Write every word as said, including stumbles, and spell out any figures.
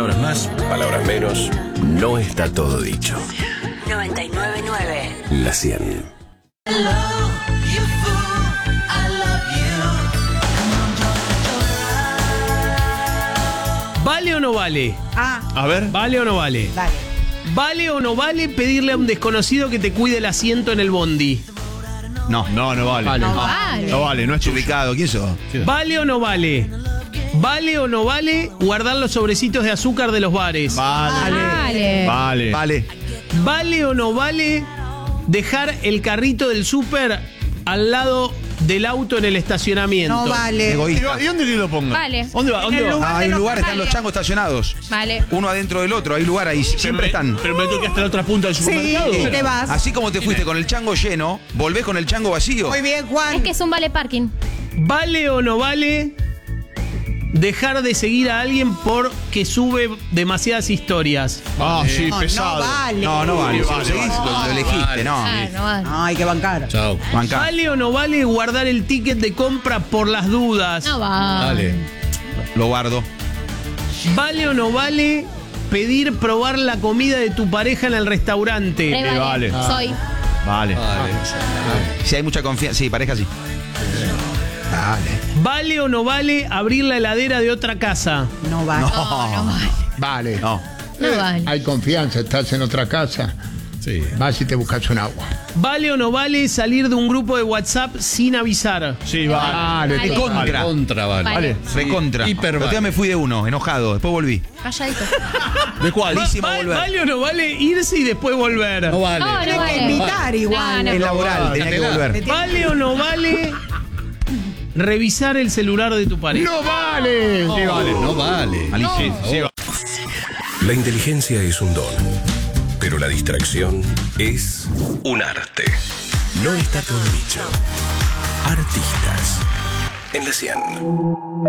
Palabras más, palabras menos, no está todo dicho. noventa y nueve punto nueve. La cien. ¿Vale o no vale? Ah, A ver. ¿Vale o no vale? dale. ¿Vale o no vale pedirle a un desconocido que te cuide el asiento en el bondi? No, no, no vale. Vale. No, No vale. No vale, no es tu Ubicado, ¿quién sos? ¿Vale o no vale? ¿Vale o no vale guardar los sobrecitos de azúcar de los bares? Vale. Vale. Vale. Vale. ¿Vale o no vale dejar el carrito del súper al lado del auto en el estacionamiento? No vale. Egoísta. ¿Y dónde que lo ponga? Vale. ¿Dónde va? En ¿Dónde el va? lugar- Ah, hay de un los lugar, están vale. los changos estacionados. Vale. Uno adentro del otro, hay lugar ahí, siempre están. Pero me tengo que hasta la otra punta del Sí, supermercado. y te vas. Así como te fuiste con el chango lleno, volvés con el chango vacío. Muy bien, Juan. Es que es un vale parking. ¿Vale o no vale dejar de seguir a alguien porque sube demasiadas historias? Ah, sí, No, pesado. no vale. No, no vale. Sí, Si lo vale, seguís, vale. lo, lo elegiste, no. Ah, no vale. No, hay que bancar. Chao. Bancá. ¿Vale o no vale guardar el ticket de compra por las dudas? No vale. Dale. Lo guardo. ¿Vale o no vale pedir probar la comida de tu pareja en el restaurante? Re vale. Soy. Vale. Vale. Si hay mucha confianza. Sí, pareja sí. Dale. ¿Vale o no vale abrir la heladera de otra casa? No vale. No, no vale. Vale. No. No vale. Hay confianza, estás en otra casa. Sí. Vas y te buscas un agua. ¿Vale o no vale salir de un grupo de WhatsApp sin avisar? Sí, vale. Vale. Contra. Contra, vale. Vale. Recontra. Hiper Pero vale. ya me fui de uno, enojado. Después volví. Calladito. ¿De cuál? Va- Malísimo va- volver. ¿Vale o no vale irse y después volver? No vale. No, no Hay que vale. invitar igual. No, no. Es laboral, tenía que volver. ¿Vale o no vale revisar el celular de tu pareja? ¡No vale! Sí, vale. No vale. Malísimo. Sí, sí, La inteligencia es un don, pero la distracción es un arte. No está todo dicho. Artistas en la cien.